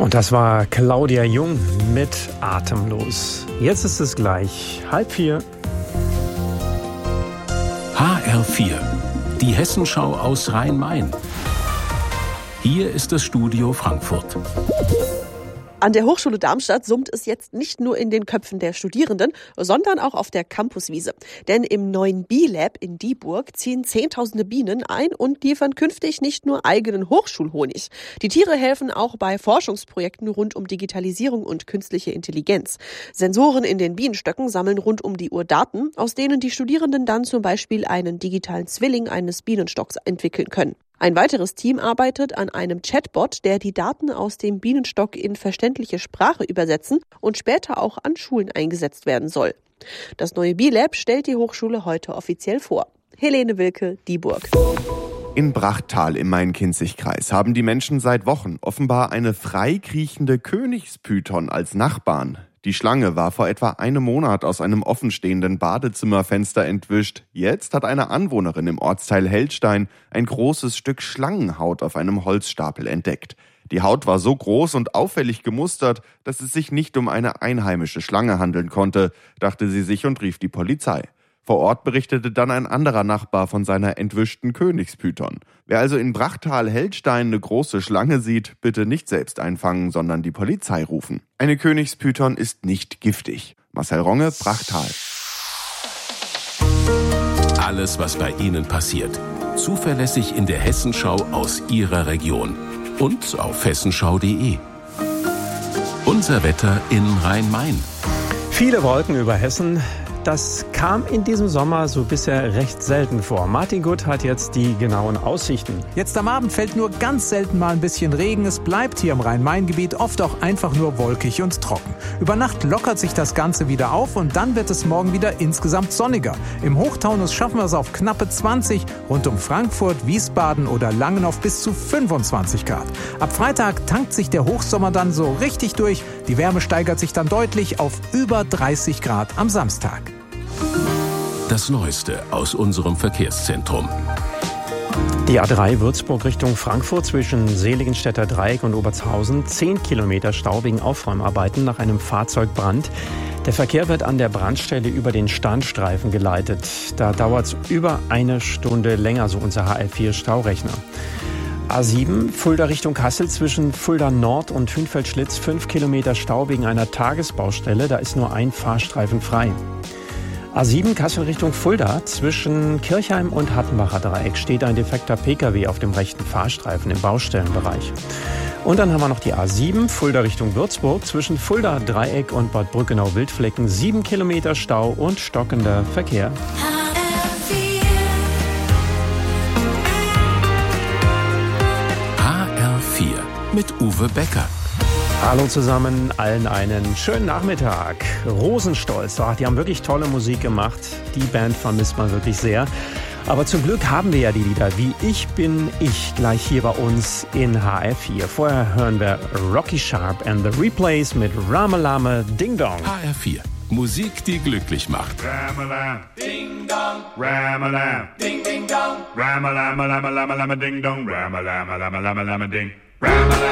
Und das war Claudia Jung mit Atemlos. Jetzt ist es gleich 3:30. HR4, die Hessenschau aus Rhein-Main. Hier ist das Studio Frankfurt. An der Hochschule Darmstadt summt es jetzt nicht nur in den Köpfen der Studierenden, sondern auch auf der Campuswiese. Denn im neuen Bee-Lab in Dieburg ziehen Zehntausende Bienen ein und liefern künftig nicht nur eigenen Hochschulhonig. Die Tiere helfen auch bei Forschungsprojekten rund um Digitalisierung und künstliche Intelligenz. Sensoren in den Bienenstöcken sammeln rund um die Uhr Daten, aus denen die Studierenden dann zum Beispiel einen digitalen Zwilling eines Bienenstocks entwickeln können. Ein weiteres Team arbeitet an einem Chatbot, der die Daten aus dem Bienenstock in verständliche Sprache übersetzen und später auch an Schulen eingesetzt werden soll. Das neue Bee-Lab stellt die Hochschule heute offiziell vor. Helene Wilke, Dieburg. In Brachtal im Main-Kinzig-Kreis haben die Menschen seit Wochen offenbar eine freikriechende Königspython als Nachbarn. Die Schlange war vor etwa einem Monat aus einem offenstehenden Badezimmerfenster entwischt. Jetzt hat eine Anwohnerin im Ortsteil Heldstein ein großes Stück Schlangenhaut auf einem Holzstapel entdeckt. Die Haut war so groß und auffällig gemustert, dass es sich nicht um eine einheimische Schlange handeln konnte, dachte sie sich und rief die Polizei. Vor Ort berichtete dann ein anderer Nachbar von seiner entwischten Königspython. Wer also in Brachtal-Heldstein eine große Schlange sieht, bitte nicht selbst einfangen, sondern die Polizei rufen. Eine Königspython ist nicht giftig. Marcel Ronge, Brachtal. Alles, was bei Ihnen passiert, zuverlässig in der Hessenschau aus Ihrer Region und auf hessenschau.de. Unser Wetter in Rhein-Main. Viele Wolken über Hessen. Das kam in diesem Sommer so bisher recht selten vor. Martin Gutt hat jetzt die genauen Aussichten. Jetzt am Abend fällt nur ganz selten mal ein bisschen Regen. Es bleibt hier im Rhein-Main-Gebiet oft auch einfach nur wolkig und trocken. Über Nacht lockert sich das Ganze wieder auf und dann wird es morgen wieder insgesamt sonniger. Im Hochtaunus schaffen wir es auf knappe 20, rund um Frankfurt, Wiesbaden oder Langen auf bis zu 25 Grad. Ab Freitag tankt sich der Hochsommer dann so richtig durch. Die Wärme steigert sich dann deutlich auf über 30 Grad am Samstag. Das Neueste aus unserem Verkehrszentrum. Die A3 Würzburg Richtung Frankfurt zwischen Seligenstädter Dreieck und Obertshausen. 10 Kilometer Stau wegen Aufräumarbeiten nach einem Fahrzeugbrand. Der Verkehr wird an der Brandstelle über den Standstreifen geleitet. Da dauert es über eine Stunde länger, so unser HR4-Staurechner. A7 Fulda Richtung Kassel zwischen Fulda Nord und Hünfeld-Schlitz. 5 Kilometer Stau wegen einer Tagesbaustelle. Da ist nur ein Fahrstreifen frei. A7 Kassel Richtung Fulda zwischen Kirchheim und Hattenbacher Dreieck steht ein defekter Pkw auf dem rechten Fahrstreifen im Baustellenbereich. Und dann haben wir noch die A7 Fulda Richtung Würzburg zwischen Fulda Dreieck und Bad Brückenau-Wildflecken. 7 Kilometer Stau und stockender Verkehr. HR4 mit Uwe Becker. Hallo zusammen, allen einen schönen Nachmittag. Rosenstolz, die haben wirklich tolle Musik gemacht. Die Band vermisst man wirklich sehr. Aber zum Glück haben wir ja die Lieder wie Ich bin ich gleich hier bei uns in HR4. Vorher hören wir Rocky Sharp and the Replays mit Ramalama Ding Dong. HR4, Musik, die glücklich macht. Ramalam, Ding Dong, Ramalam, Ding Ding Dong, Ramalam, Lama Lama Lama Ding Dong, Ramalam, Lama Lama Lama Ding, Ramalam.